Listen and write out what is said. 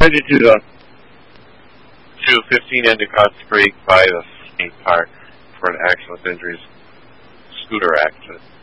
Headed to the 215 Endicott Street by the skate park for an accident with injuries scooter accident.